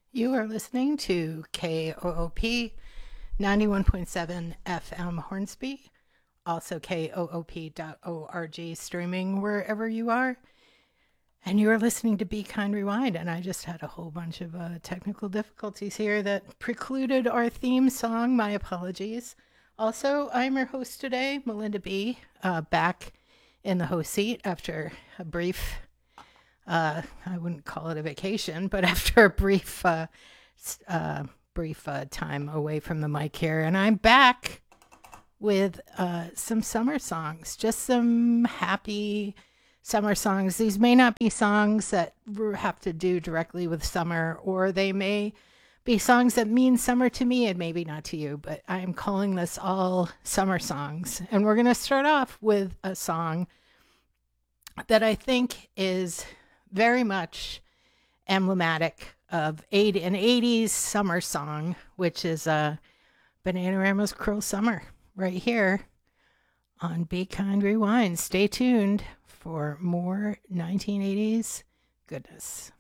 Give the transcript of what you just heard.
You are listening to KOOP 91.7 FM Hornsby, also KOOP.org, streaming wherever you are. And you are listening to Be Kind Rewind. And I just had a whole bunch of technical difficulties here that precluded our theme song. My apologies. Also, I'm your host today, Melinda B., back in the host seat after a brief I wouldn't call it a vacation, but after a brief time away from the mic here, and I'm back with some summer songs, just some happy summer songs. These may not be songs that have to do directly with summer, or they may be songs that mean summer to me and maybe not to you, but I'm calling this all summer songs. And we're going to start off with a song that I think is very much emblematic of an 80s summer song, which is Bananarama's Cruel Summer, right here on Be Kind Rewind. Stay tuned for more 1980s goodness.